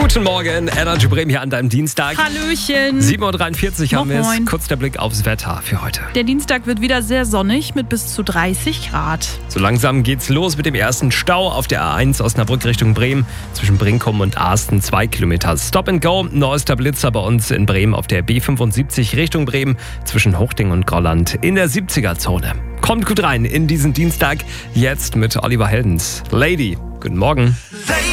Guten Morgen, Energy Bremen hier an deinem Dienstag. Hallöchen. 7.43 Uhr haben wir es. Moin. Kurz der Blick aufs Wetter für heute. Der Dienstag wird wieder sehr sonnig mit bis zu 30 Grad. So langsam geht's los mit dem ersten Stau auf der A1 Osnabrück Richtung Bremen. Zwischen Brinkum und Asten 2 Kilometer. Stop and go. Neuester Blitzer bei uns in Bremen auf der B75 Richtung Bremen. Zwischen Hochding und Grolland in der 70er-Zone. Kommt gut rein in diesen Dienstag. Jetzt mit Oliver Heldens. Lady, guten Morgen. Lady.